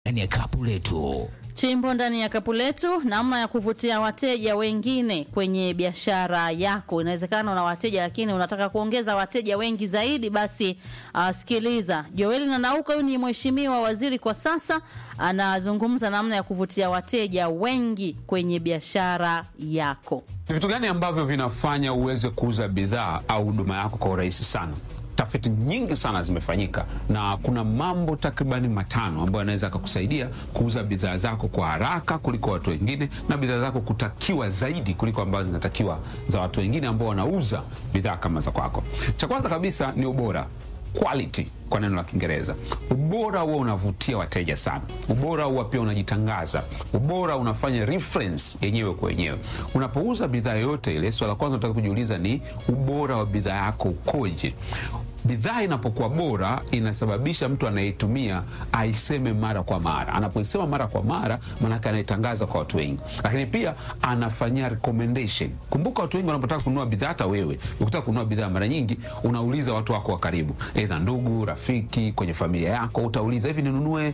ndani ya kapu letu. Chimbo ndani ya kapu letu, namna ya kuvutia wateja wengine kwenye biashara yako. Inawezekana una wateja lakini unataka kuongeza wateja wengi zaidi, basi sikiliza. Joel Nanauka, huyu ni mheshimiwa waziri kwa sasa, anazungumza namna ya kuvutia wateja wengi kwenye biashara yako. Ni vitu gani ambavyo vinafanya uweze kuuza bidhaa au huduma yako kwa urahisi sana? Tafiti nyingi sana zimefanyika na kuna mambo takribani 5 ambayo yanaweza kukusaidia kuuza bidhaa zako kwa haraka kuliko watu wengine na bidhaa zako kutakiwa zaidi kuliko ambazo zinatakiwa za watu wengine ambao wanauza bidhaa kama za kwako. Cha kwanza kabisa ni ubora, quality kwa neno la Kiingereza. Ubora huwa unavutia wateja sana. Ubora huwa pia unajitangaza. Ubora unafanya reference yenyewe kwa yenyewe. Unapouza bidhaa yote ile, swala la kwanza unataka kujiuliza ni ubora wa bidhaa yako ukoje? Bidhaa inapokuwa bora inasababisha mtu anayetumia aiseme mara kwa mara. Anapoisema mara kwa mara, maana yake anaitangaza kwa watu wengi. Lakini pia anafanyia recommendation. Kumbuka watu wengi wanapotaka kununua bidhaa, hata wewe ukitaka kununua bidhaa mara nyingi unauliza watu wako wa karibu, aidha ndugu, rafiki, kwenye familia yako, utauliza hivi ninunue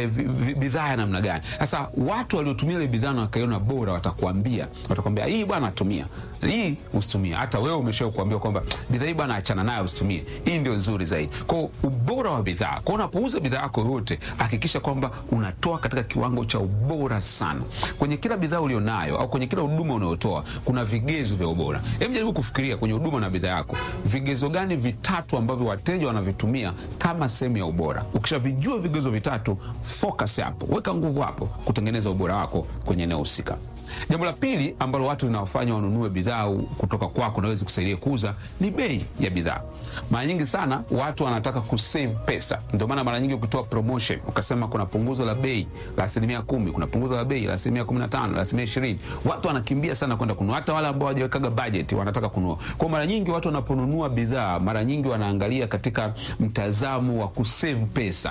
bidhaa ya namna gani? Sasa watu waliotumia ile bidhaa na wakaiona bora watakwambia hii bwana tumia, hii usitumie. Hata wewe umeshakuambia kwamba bidhaa hii bwana achana nayo usitumie, hii ndio nzuri zaidi. Kwa ubora wa bidhaa, kwa unapouza bidhaa yako yote, hakikisha kwamba unatoa katika kiwango cha ubora sana. Kwenye kila bidhaa ulionayo au kwenye kila huduma unayotoa kuna vigezo vya ubora. Hebu jaribu kufikiria kwenye huduma na bidhaa yako, vigezo gani vitatu ambavyo wateja wanavitumia kama sehemu ya ubora? Ukishavijua vigezo vitatu, focus hapo, weka nguvu hapo kutengeneza ubora wako kwenye eneo husika. Jambo la pili ambalo watu linawafanya wanunue bidhaa kutoka kwako na waweze kusaidia kuuza ni bei ya bidhaa. Mara nyingi sana watu wanataka kusave pesa. Ndio maana mara nyingi ukitoa promotion ukasema kuna punguzo la bei la 10%, kuna punguzo la bei la 15%, la 20%, watu wanakimbia sana kwenda kununua. Hata wale ambao hawajawekaga budget wanataka kununua. Kwa mara nyingi watu wanaponunua bidhaa, mara nyingi wanaangalia katika mtazamo wa kusave pesa,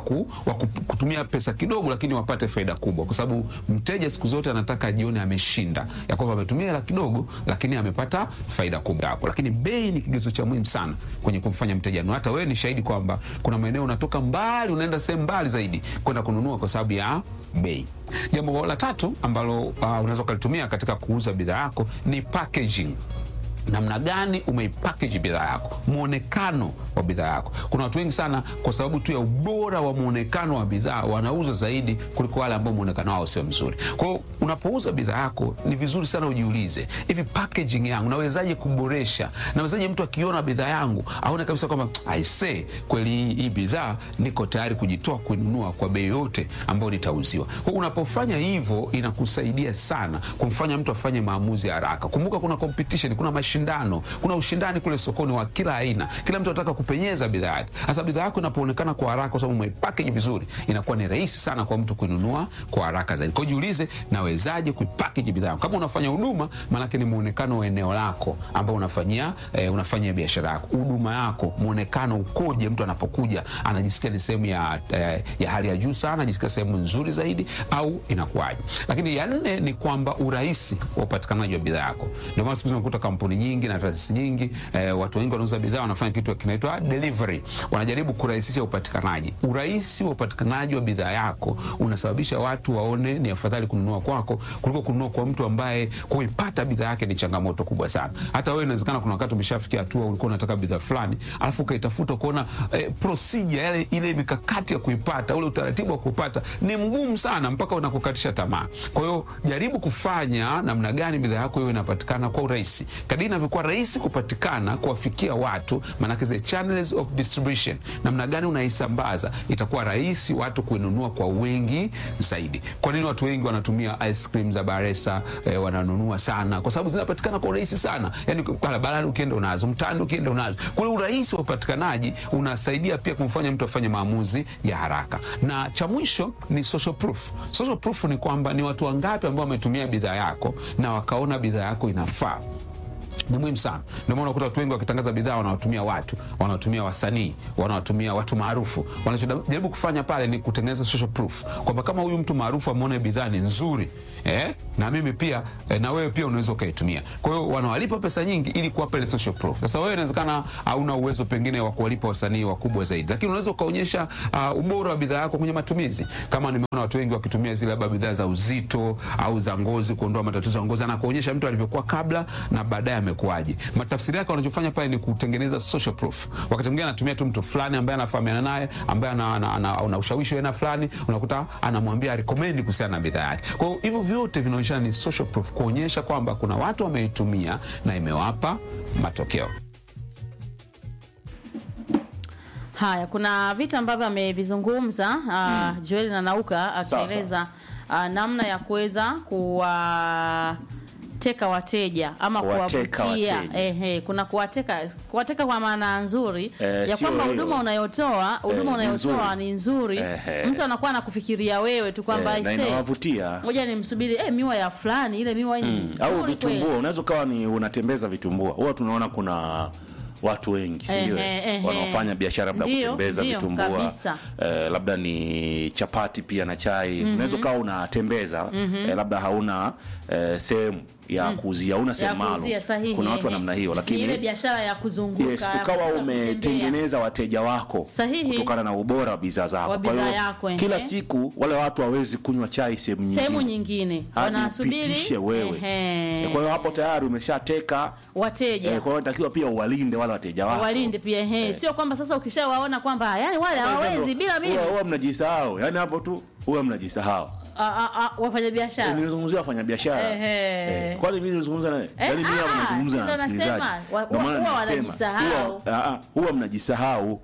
wa kutumia pesa kidogo lakini wapate faida kubwa, kwa sababu mteja siku zote anataka jione ameshinda, ya kwamba ametumia hela kidogo lakini amepata faida kubwa hapo. Lakini bei ni kigezo cha muhimu sana kwenye kumfanya mteja anunue. Hata wewe ni shahidi kwamba kuna maeneo unatoka mbali, unaenda sehemu mbali zaidi kwenda kununua kwa sababu ya bei. Jambo la tatu ambalo unaweza kulitumia katika kuuza bidhaa yako ni packaging. Namna gani umeipackage bidhaa yako, muonekano wa bidhaa yako. Kuna watu wengi sana kwa sababu tu ya ubora wa muonekano wa bidhaa wanauza zaidi kuliko wale ambao muonekano wao sio mzuri. Kwa hiyo unapouza bidhaa yako ni vizuri sana ujiulize, hivi packaging yangu nawezaje kuboresha? Nawezaje mtu akiona bidhaa yangu aone kabisa kwamba I say kweli hii bidhaa niko tayari kujitoa kuinunua kwa bei yote ambayo nitauziwa. Kwa hiyo unapofanya hivyo inakusaidia sana kumfanya mtu afanye maamuzi haraka. Kumbuka kuna competition, kuna mashindano, kuna ushindani kule sokoni wa kila aina. Kila mtu anataka kupenyeza bidhaa yake. Sasa bidhaa yako inapoonekana kwa haraka kwa sababu umeipackage vizuri, inakuwa ni rahisi sana kwa mtu kuinunua kwa haraka zaidi. Kwa hiyo jiulize, nawezaje kuipackage bidhaa yako? Kama unafanya huduma, maana yake ni muonekano wa eneo lako ambao unafanyia biashara yako. Huduma yako muonekano ukoje? Mtu anapokuja anajisikia ni sehemu ya hali ya juu sana, anajisikia sehemu nzuri zaidi, au inakuwaje? Lakini ya 4 ni kwamba urahisi wa upatikanaji wa bidhaa yako. Ndio maana siku unakuta kampuni nyingi na taasisi nyingi, watu wengi wanauza bidhaa wanafanya kitu kinaitwa delivery. Wanajaribu kurahisisha upatikanaji. Urahisi wa upatikanaji wa bidhaa yako unasababisha watu waone ni afadhali kununua kwako kuliko kununua kwa mtu ambaye kuipata bidhaa yake ni changamoto kubwa sana. Hata wewe inawezekana kuna wakati umeshafikia hatua ulikuwa unataka bidhaa fulani, alafu ukaitafuta kuona procedure ile mikakati ya kuipata, ule utaratibu wa kupata ni mgumu sana mpaka unakukatisha tamaa. Kwa hiyo jaribu kufanya namna gani bidhaa yako iwe inapatikana kwa urahisi. Kadri inavyokuwa rahisi kupatikana kuwafikia watu, maana the channels of distribution, namna gani unaisambaza, itakuwa rahisi watu kuinunua kwa wengi zaidi. Kwa nini watu wengi wanatumia ice cream za Baresa wananunua sana? Kwa sababu zinapatikana kwa urahisi sana. Yaani barabarani ukienda unazo, mtaani ukienda unazo. Kwa urahisi wa upatikanaji unasaidia pia kumfanya mtu afanye maamuzi ya haraka. Na cha mwisho ni social proof. Social proof ni kwamba ni watu wangapi ambao wametumia bidhaa yako na wakaona bidhaa yako inafaa. Ni muhimu sana. Ndio maana unakuta watu wengi wakitangaza bidhaa wanawatumia watu, wanawatumia wasanii, wanawatumia watu maarufu. Wanachojaribu kufanya pale ni kutengeneza social proof. Kwamba kama huyu mtu maarufu ameona bidhaa ni nzuri, na mimi pia na wewe pia unaweza ukaitumia. Kwa hiyo wanawalipa pesa nyingi ili kuwapa ile social proof. Sasa wewe inawezekana hauna uwezo pengine wa kuwalipa wasanii wakubwa zaidi, lakini unaweza ukaonyesha ubora wa bidhaa yako kwenye matumizi. Kama nimeona watu wengi wakitumia zile bidhaa za uzito au za ngozi kuondoa matatizo ya ngozi, na kuonyesha mtu alivyokuwa kabla na baadaye amekuaje. Matafsiri yake wanachofanya pale ni kutengeneza social proof. Wakati mwingine anatumia tu mtu fulani ambaye anafahamiana naye, ambaye ana ushawishi aina fulani, unakuta anamwambia recommend kuhusiana na bidhaa yake. Kwa hiyo hivyo vyote vinaonyesha ni social proof, kuonyesha kwamba kuna watu wameitumia na imewapa matokeo. Haya, kuna vitu ambavyo amevizungumza Joel na Nauka akieleza namna ya kuweza kuwateka wateja ama kuwavutia. Kuna kuwateka kwa maana nzuri ya kwamba huduma unayotoa ni nzuri. Mtu anakuwa anakufikiria wewe tu kwamba inawavutia. Ngoja nimsubiri miwa ya fulani, ile miwa ni nzuri. Au vitumbua, unaweza kawa ni unatembeza vitumbua. Huwa tunaona kuna watu wengi, si ndio, wanaofanya biashara labda kutembeza vitumbua, labda ni chapati pia na chai. Unaweza kawa unatembeza, labda hauna sehemu ya kuuzia, una sehemu maalum. Kuna watu wa namna hiyo, lakini ile biashara ya kuzunguka, yes, ukawa umetengeneza wateja wako kutokana na ubora wa bidhaa zako. Kwa hiyo kila siku wale watu hawezi kunywa chai sehemu nyingine, wanasubiri wewe. Kwa hiyo hapo tayari umeshateka wateja. Kwa hiyo unatakiwa pia uwalinde wale wateja wako. Walinde pia sio kwamba sasa ukishawaona kwamba yani wale hawawezi bila mimi. Huwa mnajisahau. Yani hapo tu huwa mnajisahau. Wafanya biashara. Nilizungumzia wafanya biashara. Kwa nini mimi nilizungumza naye? Yaani mimi hapa nazungumza na msikilizaji. Huwa wanajisahau. Huwa mnajisahau.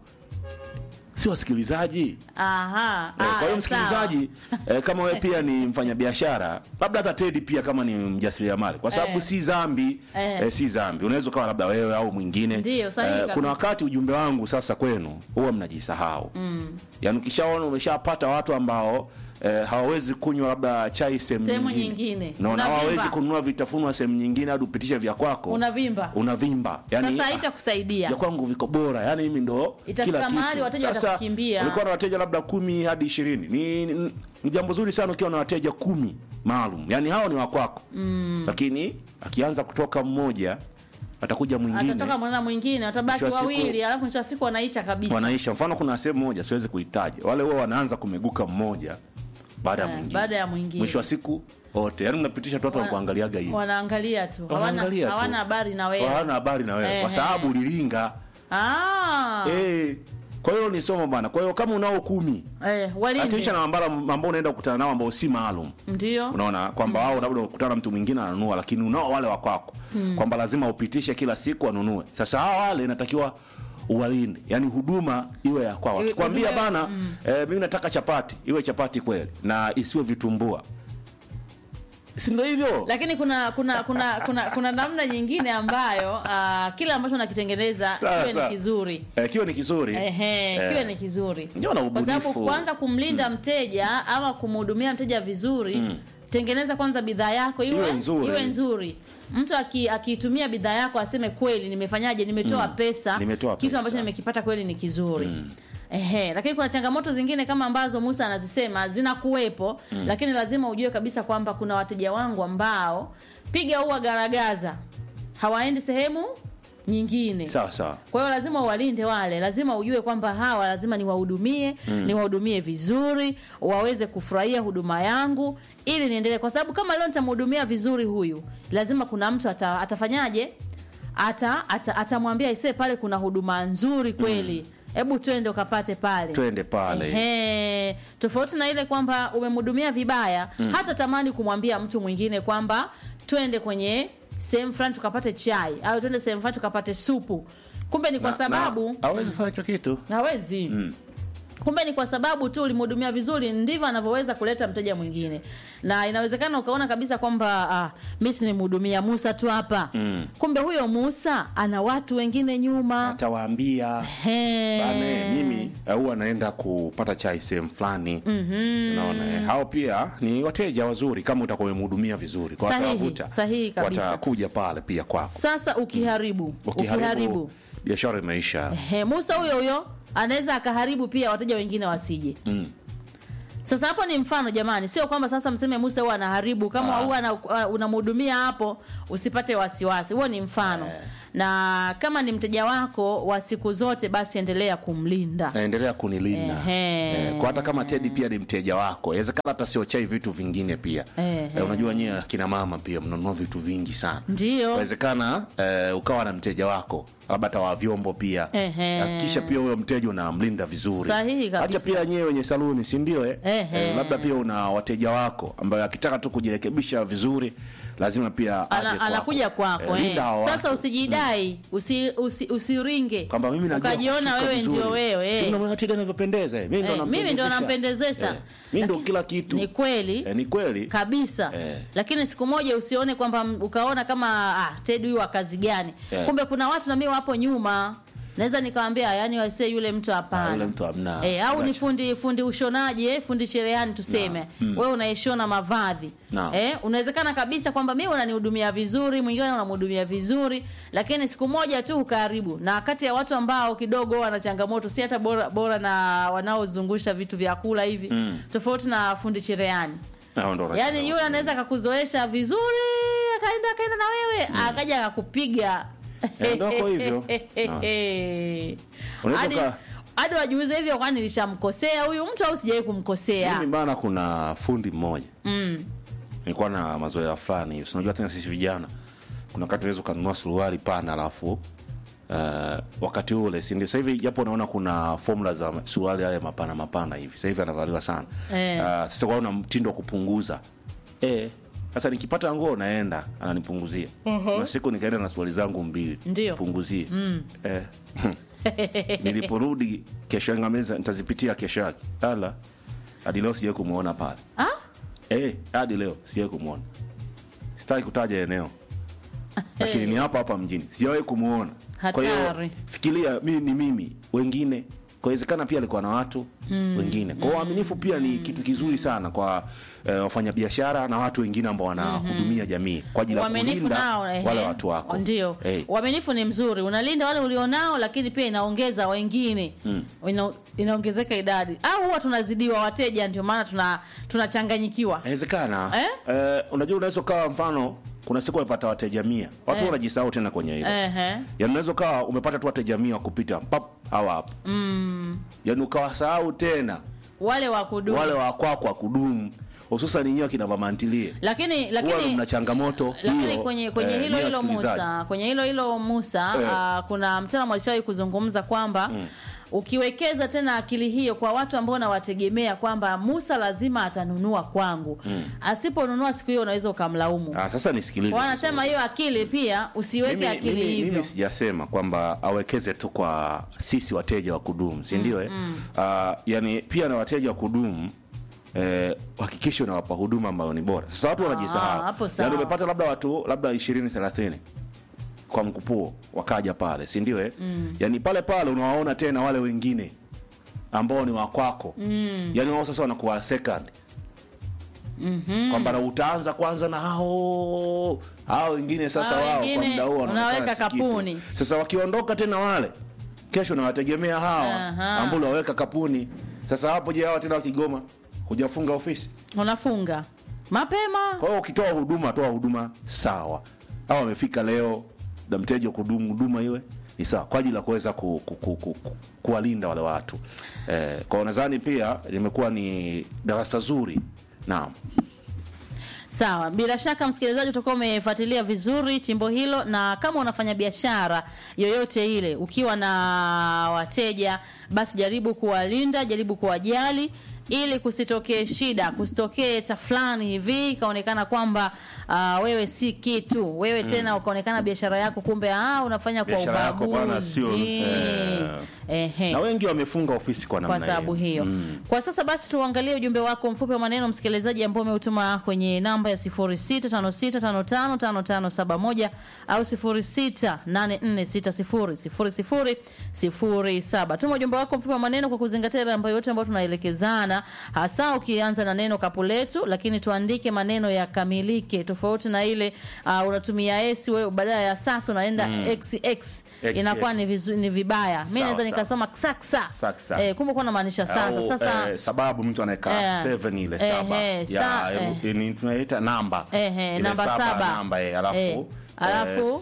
Si wasikilizaji. Kwa hiyo msikilizaji, kama wewe pia ni mfanyabiashara, labda hata Teddy pia kama ni mjasiriamali, kwa sababu si dhambi, si dhambi. Unaweza kuwa labda wewe au mwingine. Ndio, kuna wakati ujumbe wangu sasa kwenu, huwa mnajisahau. Yaani ukishaona umeshapata watu ambao hawawezi kunywa labda chai sehemu nyingine. Na hawawezi kununua vitafunwa sehemu nyingine hadi upitishe vya kwako. Unavimba. Yani sasa haitakusaidia. Ya kwangu viko bora. Yani mimi ndo kila kitu. Wateja watakukimbia. Ulikuwa na wateja labda 10 hadi 20. Ni jambo zuri sana ukiwa na wateja 10 maalum. Yani hao ni wa kwako. Lakini akianza kutoka mmoja, atakuja mwingine. Atatoka mwingine, watabaki wawili, alafu mwisho wa siku wanaisha kabisa. Wanaisha. Mfano kuna sehemu moja siwezi kuitaja. Wale wao wanaanza kumeguka mmoja baada ya mwingine. Mwisho wa siku wote, yani mnapitisha tu watu wa kuangaliaga hivi. Wanaangalia tu. Hawana habari na wewe. Hawana habari na wewe kwa sababu ulilinga. Kwa hiyo ni somo bwana. Kwa hiyo kama unao 10, walinde. Atisha na ambao unaenda kukutana nao ambao si maalum. Ndio. Unaona kwamba wao labda unakutana na mtu mwingine ananunua, lakini unao wale wa kwako. Kwamba lazima upitishe kila siku anunue. Sasa hao wale inatakiwa uwalinde. Yani huduma iwe ya kwao. Akikwambia bana, mimi nataka chapati, iwe chapati kweli na isiwe vitumbua. Si ndio hivyo? Lakini kuna namna nyingine ambayo kila ambacho nakitengeneza kiwe ni kizuri. Kiwe ni kizuri. Kiwe ni kizuri. Ndio na ubunifu. Kwa sababu kwanza kumlinda mteja ama kumhudumia mteja vizuri, tengeneza kwanza bidhaa yako iwe nzuri. Mtu akiitumia bidhaa yako aseme kweli nimefanyaje, nimetoa pesa, kitu ambacho nimekipata kweli ni kizuri. Lakini kuna changamoto zingine kama ambazo Musa anazisema zinakuwepo, lakini lazima ujue kabisa kwamba kuna wateja wangu ambao piga huwa garagaza, hawaendi sehemu nyingine. Sawa. Kwa hiyo lazima uwalinde wale, lazima ujue kwamba hawa lazima niwahudumie vizuri, waweze kufurahia huduma yangu ili niendelee, kwa sababu kama leo nitamhudumia vizuri huyu, lazima kuna mtu atafanyaje? Atamwambia ise pale kuna huduma nzuri kweli. Hebu twende ukapate pale. Twende pale. Tofauti na ile kwamba umemhudumia vibaya, hata tamani kumwambia mtu mwingine kwamba twende kwenye sehemu fulani tukapate chai au twende sehemu fulani tukapate supu. Kumbe ni kwa sababu hawezi kufanya hicho kitu. Hawezi. Kumbe ni kwa sababu tu ulimhudumia vizuri ndivyo anavyoweza kuleta mteja mwingine. Na inawezekana ukaona kabisa kwamba mimi nimhudumia Musa tu hapa. Kumbe huyo Musa ana watu wengine nyuma. Atawaambia bana mimi huwa naenda kupata chai sehemu fulani. Unaona hao pia ni wateja wazuri kama utakuwa umemhudumia vizuri. Kwa watavuta. Sahihi kabisa. Watakuja pale pia kwako. Sasa ukiharibu biashara imeisha. Musa huyo anaweza akaharibu pia wateja wengine wasije. Sasa hapo ni mfano jamani, sio kwamba sasa mseme Musa huwa anaharibu kama huwa unamhudumia hapo usipate wasiwasi. Huo ni mfano. Na kama ni mteja wako wa siku zote basi endelea kumlinda. Endelea kunilinda. Kwa hata kama Teddy pia ni mteja wako, inawezekana hata sio chai, vitu vingine pia. Unajua nyie kina mama pia mnanunua vitu vingi sana. Ndio. Inawezekana ukawa na mteja wako labda tawa vyombo pia. Kisha pia huyo mteja unamlinda vizuri. Sahihi kabisa. Hata pia nyewe wenye saluni, si ndio labda pia una wateja wako ambao akitaka tu kujirekebisha vizuri lazima pia anakuja kwako. Sasa usijidai, usiringe kwamba mimi najua ukajiona wewe ndio wewe. Sio unaona Teddy anavyopendeza. Mimi ndo nampendezesha. Mimi ndo kila kitu. Ni kweli. Ni kweli kabisa. Lakini siku moja usione kwamba ukaona kama Teddy huyu wa kazi gani. Kumbe kuna watu na mimi wapo nyuma. Naweza nikamwambia yani wase yule mtu hapana. Yule mtu hamna. Au ni fundi ushonaji, fundi cherehani tuseme. Wewe unaishona mavazi. Unawezekana kabisa kwamba mimi unanihudumia vizuri, mwingine unamhudumia vizuri, lakini siku moja tu ukaribu. Na kati ya watu ambao kidogo wana changamoto, si hata bora na wanaozungusha vitu vya kula hivi, tofauti na fundi cherehani. Yaani yule anaweza akakuzoesha vizuri, akaenda na wewe, akaja akakupiga. Ndoko hivyo. Hadi wajiulize hivyo kwani nilishamkosea huyu mtu au sijawahi kumkosea. Mimi bana kuna fundi mmoja. Nilikuwa na mazoea fulani. Unajua tena sisi vijana kuna wakati unaweza kununua suruali pana alafu wakati ule si ndio sasa hivi japo naona kuna formula za suruali yale mapana hivi. Sasa hivi anavaliwa sana. Sasa kwa una mtindo wa kupunguza. Sasa nikipata nguo naenda ananipunguzia. Na siku nikaenda na suruali zangu 2 punguzie. Niliporudi kesho ngameza nitazipitia kesho yake. Hadi leo sijawahi kumuona pale. Hadi leo sijawahi kumuona. Sitaki kutaja eneo. Lakini ni hapa mjini. Sijawahi kumuona. Kwa hiyo fikiria mimi wengine Kwa pia alikuwa na watu wengine. Kwa uaminifu pia ni kitu kizuri sana kwa wafanyabiashara na watu wengine ambao wanahudumia jamii kwa ajili ya kulinda wale watu wako. Ndio. Uaminifu ni mzuri. Unalinda wale ulionao lakini pia inaongeza wengine. Inaongezeka idadi. Au huwa tunazidiwa wateja ndio maana tunachanganyikiwa. Inawezekana. Unajua unaweza kawa mfano kuna siku unapata wateja 100. Watu wanajisahau tena kwenye hilo. Yaani unaweza kawa umepata tu wateja 100 kupita pap au hapo. Yaani ukawasahau tena wale wa kudumu. Wale wa kwako wa kudumu. Hususan nyinyi kina mama antilie. Lakini mna changamoto hiyo. Kwenye hilo Musa, kwenye hilo Musa, kuna mtaalamu alishawahi kuzungumza kwamba ukiwekeza tena akili hiyo kwa watu ambao nawategemea kwamba Musa lazima atanunua kwangu. Asiponunua siku hiyo unaweza ukamlaumu. Sasa nisikilize. Wanasema hiyo akili pia usiweke akili hivyo. Mimi sijasema kwamba awekeze tu kwa sisi wateja wa kudumu, si ndio yani pia na wateja wa kudumu hakikisha unawapa huduma ambayo ni bora. Sasa watu wanajisahau. Yaani umepata labda watu labda 20 30 kwa mkupuo wakaja pale, si ndio yani pale unawaona tena wale wengine ambao ni wa kwako. Yani wao sasa wanakuwa second. Kwamba utaanza kwanza na hao wengine sasa wao kwa muda huo wanaweka kapuni. Sasa wakiondoka tena wale kesho nawategemea hawa ambao waweka kapuni. Sasa hapo je hawa tena wakigoma hujafunga ofisi? Unafunga mapema. Kwa hiyo ukitoa huduma toa huduma sawa. Hao wamefika leo na mteja kudumu huduma iwe ni sawa kwa ajili ya kuweza kuwalinda wale watu. Kwa nadhani pia limekuwa ni darasa zuri. Naam. Sawa, bila shaka msikilizaji utakuwa umefuatilia vizuri timbo hilo, na kama unafanya biashara yoyote ile ukiwa na wateja basi jaribu kuwalinda, jaribu kuwajali ili kusitokee shida, kusitokee tafulani hivi kaonekana kwamba wewe si kitu, wewe tena ukaonekana biashara yako kumbe unafanya kwa ubaguzi. Na wengi wamefunga ofisi kwa namna kwa sababu hiyo. Kwa sasa basi tuangalie ujumbe wako mfupi wa maneno msikilizaji ambao umeutuma kwenye namba ya 0656555571 au 0684600007. Tuma ujumbe wako mfupi wa maneno kwa kuzingatia yale ambayo yote ambayo tunaelekezana, hasa ukianza na neno kapuletu, lakini tuandike maneno ya kamilike, tofauti na ile unatumia s wewe badala ya sasa unaenda xx, inakuwa ni vibaya. Mimi naweza nikasoma ksaksa, kumbe kwa maanisha sasa sababu mtu anaweka 7 ile saba ya tunaita namba namba 7 namba alafu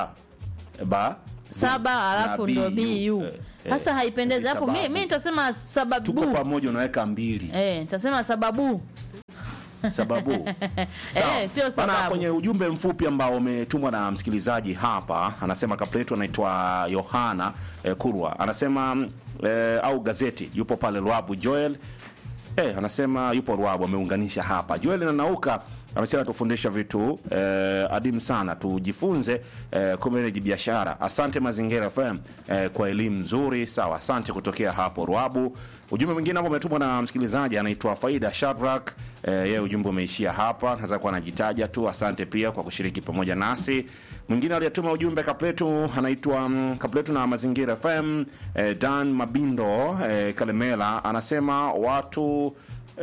saba alafu ndo bu. Sasa haipendezi hapo. Mimi nitasema sababu. Tuko pamoja unaweka 2. Nitasema sababu. Sababu. Sio sababu. Kwenye ujumbe mfupi ambao umetumwa na msikilizaji hapa, anasema kapletu anaitwa Yohana Kurwa. Anasema au gazeti yupo pale Ruabu Joel. Anasema yupo Ruabu, ameunganisha hapa. Joel na Nauka amesema tufundisha vitu adimu sana, tujifunze kumanage biashara. Asante Mazingira FM kwa elimu nzuri. Sawa, asante kutokea hapo Ruabu. Ujumbe mwingine hapo umetumwa na msikilizaji anaitwa Faida Shadrack. Yeye ujumbe umeishia hapa, naweza kuwa anajitaja tu. Asante pia kwa kushiriki pamoja nasi. Mwingine aliyetuma ujumbe kapletu anaitwa kapletu na Mazingira FM, Dan Mabindo Kalemela, anasema watu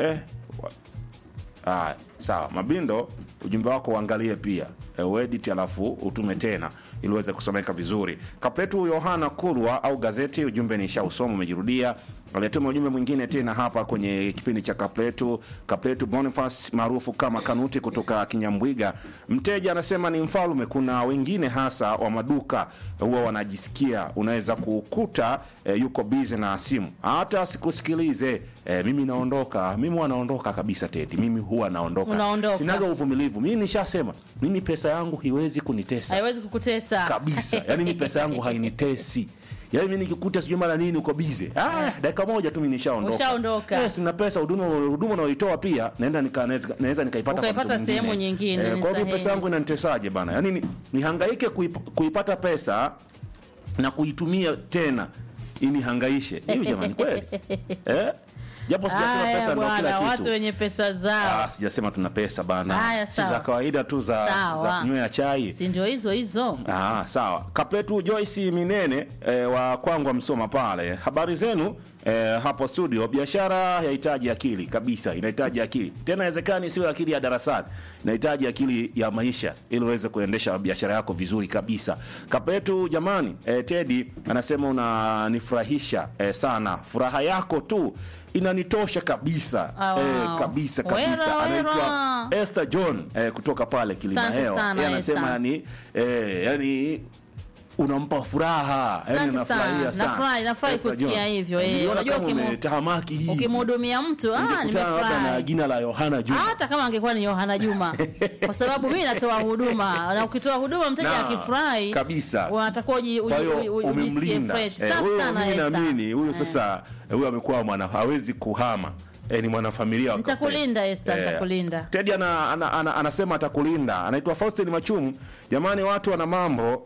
sawa Mabindo, ujumbe wako uangalie pia edit alafu utume tena ili uweze kusomeka vizuri. Kapletu Yohana Kurwa au gazeti, ujumbe ni shausoma umejirudia. Aliyetuma ujumbe mwingine tena hapa kwenye kipindi cha Kapletu Boniface maarufu kama Kanuti kutoka Kinyambwiga. Mteja anasema ni mfalme. Kuna wengine hasa wa maduka huwa wanajisikia unaweza kukuta yuko busy na simu, hata sikusikilize. Mimi naondoka. Mimi huwa naondoka kabisa Teddy. Mimi huwa naondoka. Sinaga uvumilivu. Mimi nishasema mimi pesa yangu hiwezi kunitesa. Haiwezi kukutesa kabisa. Yaani mimi pesa yangu hainitesi. Yaani mimi nikikuta sijui mara nini uko busy. Dakika moja tu mimi nishaondoka. Ushaondoka. Yes, na pesa huduma naoitoa pia naenda naweza nikaipata kwa mtu sehemu nyingine. Kwa hiyo pesa yangu inanitesaje bana? Yaani nihangaike kuipata pesa na kuitumia tena ili hangaishe. Hiyo jamani kweli? Japo sijasema pesa ndio kila kitu. Watu wenye pesa zao. Sijasema tuna pesa bana. Si za kawaida tu za kunywa chai. Si ndio hizo. Sawa. Kapletu Joyce Minene wa Kwangwa Msoma pale. Habari zenu hapo studio. Biashara yahitaji akili kabisa. Inahitaji akili. Tena inawezekani sio akili ya darasani. Inahitaji akili ya maisha ili uweze kuendesha biashara yako vizuri kabisa. Kapletu jamani, Teddy anasema unanifurahisha sana. Furaha yako tu inanitosha kabisa. Kabisa. Anaitwa Esther John kutoka pale Kilimanjaro. Anasema yani unampa furaha, yani nafurahia sana. Nafurahi kusikia hivyo. Unajua umetahamaki hii. Ukimhudumia mtu nimefurahi. Na jina la Yohana Juma. Hata kama angekuwa ni Yohana Juma. Kwa sababu mimi natoa huduma, na ukitoa huduma mteja akifurahi kabisa, unatakiwa ujisikie fresh. Safi sana Esther. Naamini huyu sasa huyu amekuwa mwana, hawezi kuhama. Ni mwanafamilia wako. Nitakulinda Esther, nitakulinda. Teddy anasema atakulinda. Anaitwa Faustin Machumu. Jamani watu wana mambo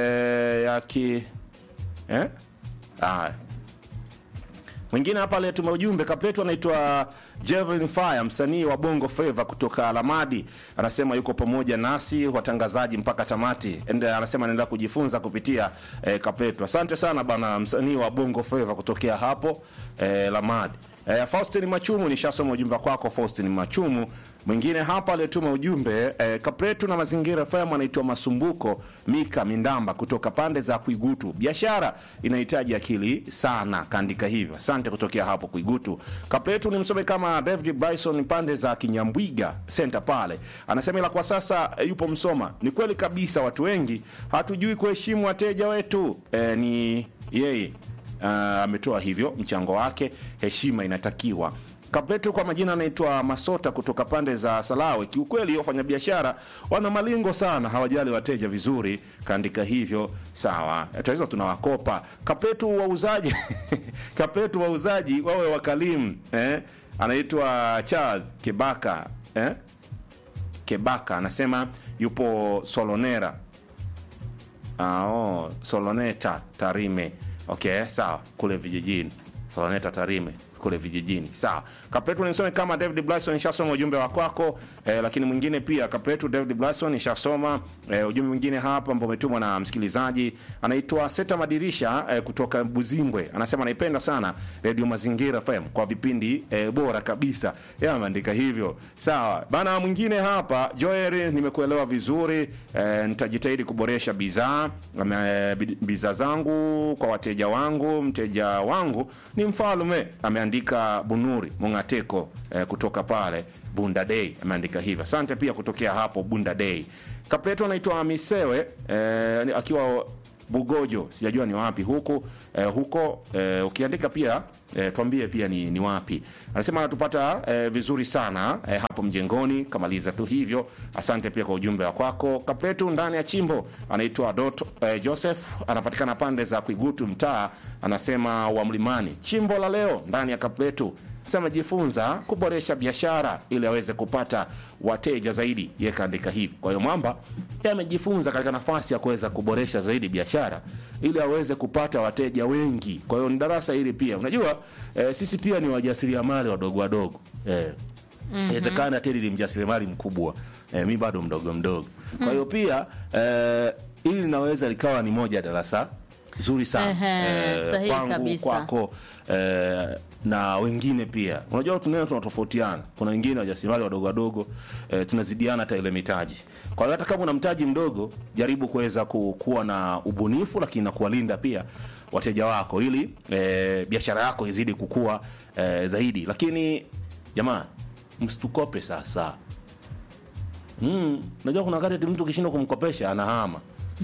mwingine hapa leo tume ujumbe kapletu anaitwa Jevin Fire, msanii wa Bongo Flava kutoka Alamadi. Anasema yuko pamoja nasi watangazaji mpaka tamati. Anasema anaendelea kujifunza kupitia kapletu. Asante sana bana, msanii wa Bongo Flava kutokea hapo Alamadi. Faustin Machumu, nishasoma ujumbe kwako Faustin Machumu. Mwingine hapa aliyetuma ujumbe kapletu na Mazingira FM anaitwa Masumbuko Mika Mindamba kutoka pande za Kuigutu. Biashara inahitaji akili sana, kaandika hivyo. Asante kutokea hapo Kuigutu. Kapletu ni msome kama David Bryson pande za Kinyambwiga Center pale. Anasema ila kwa sasa yupo Msoma. Ni kweli kabisa, watu wengi hatujui kuheshimu wateja wetu. Ni yeye ametoa hivyo mchango wake. Heshima inatakiwa. Kapletu kwa majina anaitwa Masota kutoka pande za Salawe. Kiukweli wafanyabiashara wana malingo sana, hawajali wateja vizuri, kaandika hivyo. Sawa, tatizo tunawakopa. Kapletu wauzaji kapletu wauzaji wawe wakalimu. Anaitwa Charles Kebaka Kebaka anasema yupo Solonera. Soloneta Tarime. Okay, sawa, kule vijijini. Salaneta Tarime kule vijijini. Sawa. Kapletu nisome kama David Blyson, nishasoma ujumbe wa kwako, lakini mwingine pia Kapletu David Blyson nishasoma ujumbe mwingine hapa ambao umetumwa na msikilizaji anaitwa Seta Madirisha kutoka Buzimbwe. Anasema naipenda sana Radio Mazingira FM kwa vipindi bora kabisa. Yeye ameandika hivyo. Sawa. Bana mwingine hapa Joel, nimekuelewa vizuri, nitajitahidi kuboresha bidhaa zangu kwa wateja wangu. Mteja wangu ni Mfalume, ameandika Bunuri Mungateko kutoka pale Bunda Day, ameandika hivyo. Asante pia kutokea hapo Bunda Day. Kapleto anaitwa Misewe akiwa Bugojo, sijajua ni wapi huko ukiandika pia tuambie pia ni wapi. Anasema anatupata vizuri sana hapo Mjengoni, kamaliza tu hivyo. Asante pia kwa ujumbe wa kwako. Kapletu ndani ya chimbo anaitwa Joseph, anapatikana pande za Kuigutu mtaa, anasema wa Mlimani. Chimbo la leo ndani ya Kapletu, sema jifunza kuboresha biashara ili aweze kupata wateja zaidi. Yeye kaandika hivi. Kwa hiyo Mwamba yeye amejifunza katika nafasi ya kuweza kuboresha zaidi biashara ili aweze kupata wateja wengi. Kwa hiyo ni darasa hili pia. Unajua sisi pia ni wajasiriamali wadogo. Inawezekana Teddy ni mjasiriamali mkubwa. Mimi bado mdogo. Kwa hiyo pia ili linaweza likawa ni moja darasa zuri sana. Kwangu, kwako, na wengine pia. Unajua tunatofautiana. Kuna wengine wajasiriamali wadogo, tunazidiana hata ile mitaji. Kwa hiyo hata kama una mtaji mdogo, jaribu kuweza kuwa na ubunifu, lakini na kuwalinda pia wateja wako ili biashara yako izidi kukua zaidi. Lakini jamaa, msitukope sasa. Unajua kuna wakati mtu kishindo kumkopesha anahama.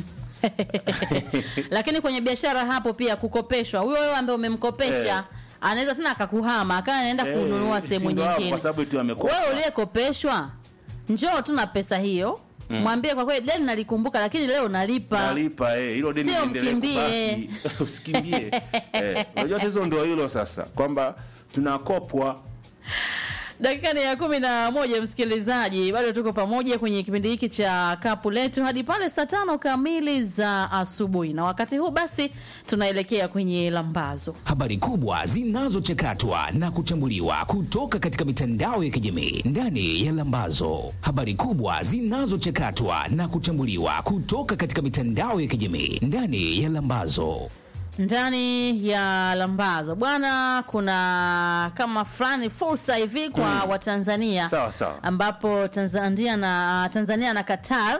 Lakini kwenye biashara hapo pia kukopeshwa, huyo wewe ambaye umemkopesha anaweza tena akakuhama anaenda kununua sehemu nyingine. Kwa sababu tu amekopa. Wewe uliyekopeshwa, njoo tu na pesa hiyo. Mwambie kwa kweli deni nalikumbuka, lakini leo nalipa. Hilo deni liendelee kubaki. Usikimbie. Unajua hizo ndio hilo sasa kwamba tunakopwa. Dakika ni ya 11 msikilizaji, bado tuko pamoja kwenye kipindi hiki cha Kapu Letu hadi pale saa 5 kamili za asubuhi, na wakati huu basi tunaelekea kwenye lambazo. Habari kubwa zinazochakatwa na kuchambuliwa kutoka katika mitandao ya kijamii ndani ya lambazo. Habari kubwa zinazochakatwa na kuchambuliwa kutoka katika mitandao ya kijamii ndani ya lambazo. Ndani ya lambazo bwana, kuna kama fulani fursa hivi kwa Watanzania. Sawa. Ambapo Tanzania na Qatar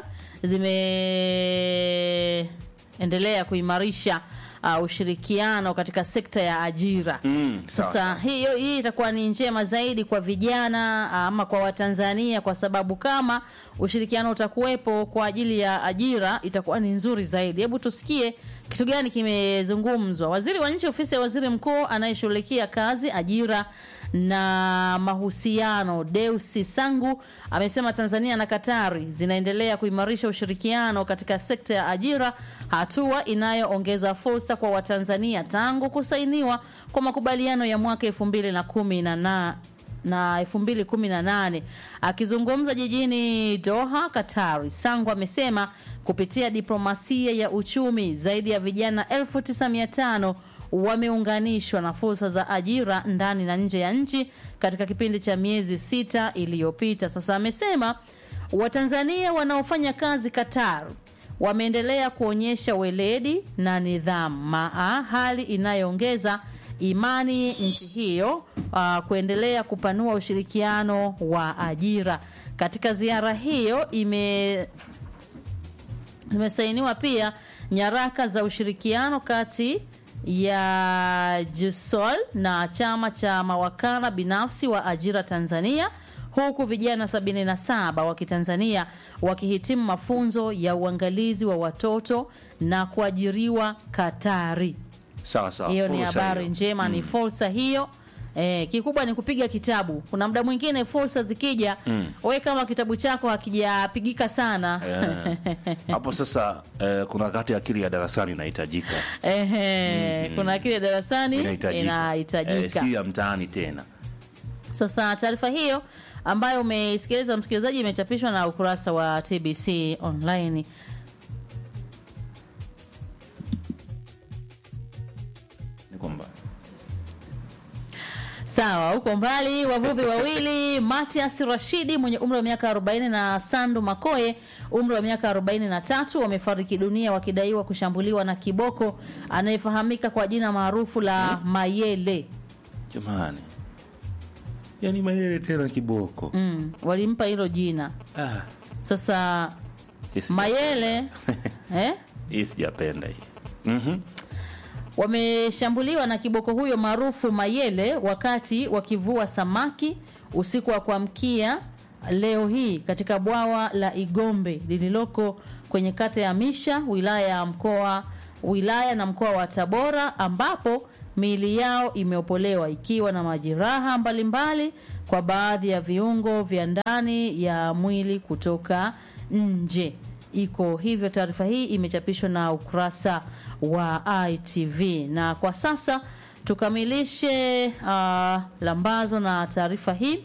zimeendelea kuimarisha ushirikiano katika sekta ya ajira. Sasa hii itakuwa ni njema zaidi kwa vijana ama kwa Watanzania, kwa sababu kama ushirikiano utakuwepo kwa ajili ya ajira itakuwa ni nzuri zaidi. Hebu tusikie kitu gani kimezungumzwa. Waziri wa Nchi, Ofisi ya Waziri Mkuu anayeshughulikia kazi, ajira na mahusiano, Deusi Sangu, amesema Tanzania na Katari zinaendelea kuimarisha ushirikiano katika sekta ya ajira, hatua inayoongeza fursa kwa Watanzania tangu kusainiwa kwa makubaliano ya mwaka 2018. Akizungumza jijini Doha, Katari, Sangu amesema kupitia diplomasia ya uchumi zaidi ya vijana 1900 wameunganishwa na fursa za ajira ndani na nje ya nchi katika kipindi cha miezi 6 iliyopita. Sasa amesema Watanzania wanaofanya kazi Qatar wameendelea kuonyesha weledi na nidhamu, hali inayoongeza imani nchi hiyo kuendelea kupanua ushirikiano wa ajira. Katika ziara hiyo imesainiwa pia nyaraka za ushirikiano kati ya JUSOL na chama cha mawakala binafsi wa ajira Tanzania, huku vijana 77 wa Kitanzania wakihitimu mafunzo ya uangalizi wa watoto na kuajiriwa Katari. Sawa. Hiyo ni habari njema, ni fursa hiyo. Kikubwa ni kupiga kitabu. Kuna muda mwingine fursa zikija, wewe kama kitabu chako hakijapigika sana. Hapo sasa kuna wakati akili ya darasani inahitajika. Kuna akili ya darasani inahitajika. Si ya mtaani tena. Sasa taarifa hiyo ambayo umeisikiliza msikilizaji imechapishwa na ukurasa wa TBC Online. Sawa, uko mbali. Wavuvi wawili, Matias Rashidi mwenye umri wa miaka 40 na Sandu Makoye umri wa miaka 43 wamefariki dunia wakidaiwa kushambuliwa na kiboko anayefahamika kwa jina maarufu la Mayele. Jamani. Yaani Mayele tena kiboko. Walimpa hilo jina. Sasa Mayele hii sijapenda hii. Wameshambuliwa na kiboko huyo maarufu Mayele wakati wakivua samaki usiku wa kuamkia leo hii katika bwawa la Igombe lililoko kwenye kata ya Misha, wilaya na mkoa wa Tabora, ambapo miili yao imeopolewa ikiwa na majeraha mbalimbali kwa baadhi ya viungo vya ndani ya mwili kutoka nje. Iko hivyo, taarifa hii imechapishwa na ukurasa wa ITV. Na kwa sasa tukamilishe lambazo na taarifa hii.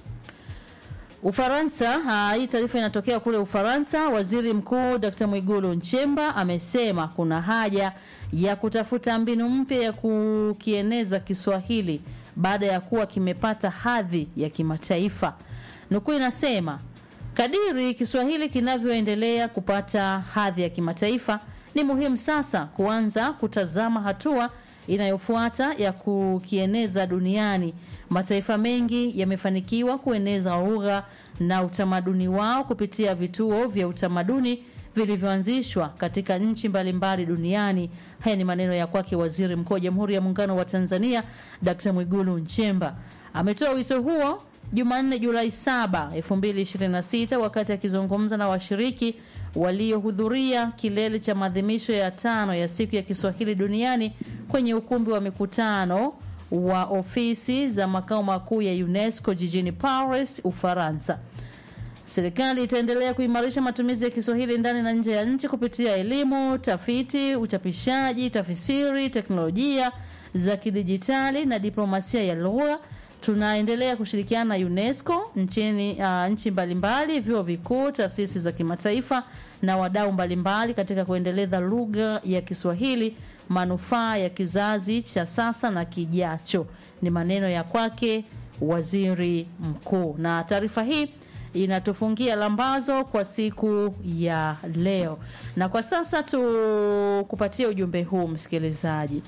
Ufaransa, hii taarifa inatokea kule Ufaransa. Waziri Mkuu Dr. Mwigulu Nchemba amesema kuna haja ya kutafuta mbinu mpya ya kukieneza Kiswahili baada ya kuwa kimepata hadhi ya kimataifa. Nukuu inasema, kadiri Kiswahili kinavyoendelea kupata hadhi ya kimataifa, ni muhimu sasa kuanza kutazama hatua inayofuata ya kukieneza duniani. Mataifa mengi yamefanikiwa kueneza lugha na utamaduni wao kupitia vituo vya utamaduni vilivyoanzishwa katika nchi mbalimbali duniani. Haya ni maneno ya kwake Waziri Mkuu wa Jamhuri ya Muungano wa Tanzania Dr. Mwigulu Nchemba. Ametoa wito huo Jumanne Julai 7, 2026 wakati akizungumza na washiriki waliohudhuria kilele cha maadhimisho ya 5 ya siku ya Kiswahili duniani kwenye ukumbi wa mikutano wa ofisi za makao makuu ya UNESCO jijini Paris, Ufaransa. Serikali itaendelea kuimarisha matumizi ya Kiswahili ndani na nje ya nchi kupitia elimu, tafiti, uchapishaji, tafsiri, teknolojia za kidijitali na diplomasia ya lugha. Tunaendelea kushirikiana na UNESCO, nchi mbalimbali, vyuo vikuu, taasisi za kimataifa na wadau mbalimbali katika kuendeleza lugha ya Kiswahili, manufaa ya kizazi cha sasa na kijacho. Ni maneno ya kwake Waziri Mkuu. Na taarifa hii inatufungia lambazo kwa siku ya leo. Na kwa sasa tukupatie ujumbe huu, msikilizaji.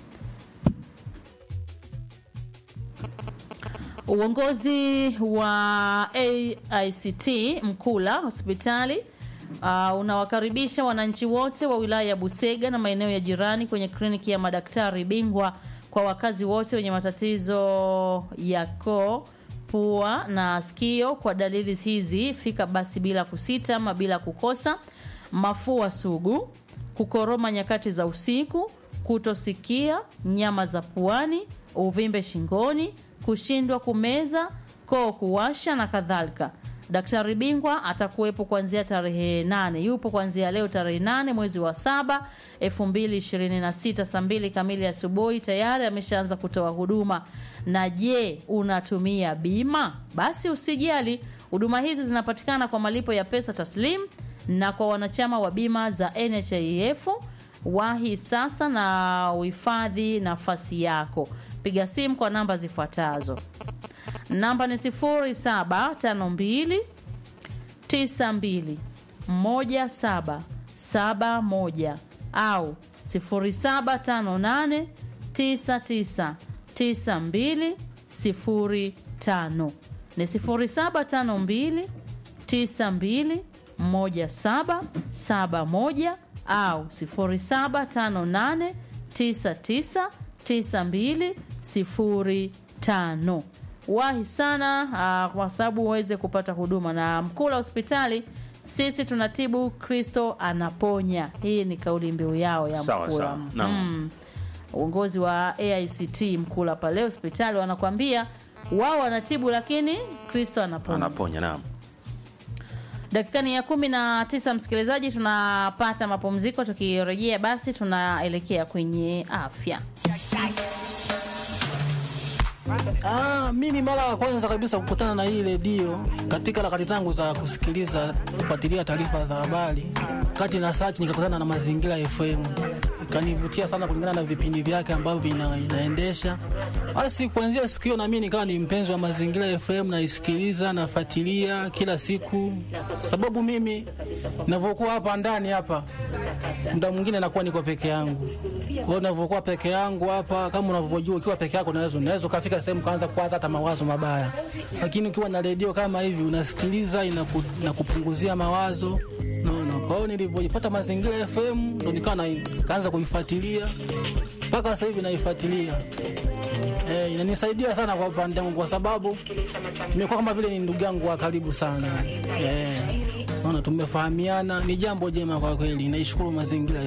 Uongozi wa AICT Mkula Hospitali unawakaribisha wananchi wote wa wilaya ya Busega na maeneo ya jirani kwenye kliniki ya madaktari bingwa kwa wakazi wote wenye matatizo ya koo, pua na sikio. Kwa dalili hizi, fika basi bila kusita ama bila kukosa: mafua sugu, kukoroma nyakati za usiku, kutosikia, nyama za puani, uvimbe shingoni, kushindwa kumeza, koo kuwasha na kadhalika. Daktari bingwa atakuwepo kuanzia tarehe 8. Yupo kuanzia leo tarehe 8 mwezi wa 7 2026 saa 2 kamili asubuhi. Tayari ameshaanza kutoa huduma. Na je, unatumia bima? Basi usijali, huduma hizi zinapatikana kwa malipo ya pesa taslim na kwa wanachama wa bima za NHIF. Wahi sasa na uhifadhi nafasi yako. Piga simu kwa namba zifuatazo. Namba ni 0752 92 1771 au 0758 99 9205. Ni 0752 92 1771 au 0758 99 9205. Wahi sana kwa sababu uweze kupata huduma. Na Mkula Hospitali, sisi tunatibu, Kristo anaponya. Hii ni kauli mbiu yao ya Mkula. Uongozi wa AICT Mkula pale hospitali wanakuambia wao wanatibu lakini Kristo anaponya. Anaponya, naam. Dakika ni ya 19, msikilizaji, tunapata mapumziko. Tukirejea basi tunaelekea kwenye afya. Mimi mara ya kwanza kabisa kukutana na hii redio katika harakati zangu za kufuatilia taarifa za habari, kati na search nikakutana na Mazingira FM. kanivutia sana kulingana na vipindi vyake ambavyo inaendesha. Basi kuanzia siku hiyo na mimi nikawa ni mpenzi wa Mazingira FM, naisikiliza, nafuatilia kila siku, sababu mimi ninavyokuwa hapa ndani hapa, muda mwingine nakuwa niko peke yangu. Kwa hiyo ninavyokuwa peke yangu hapa, kama unavyojua, ukiwa peke yako unaweza kufika sehemu kaanza kuwaza hata mawazo mabaya, lakini ukiwa na redio kama hivi unasikiliza, inakupunguzia mawazo. No. Kwa hiyo nilipopata Mazingira FM ndo nikaanza kuifuatilia mpaka sasa hivi naifuatilia. Inanisaidia sana kwa upande wangu, kwa sababu nimekuwa kama vile ni ndugu yangu wa karibu sana. Naona tumefahamiana, ni jambo jema kwa kweli. Naishukuru Mazingira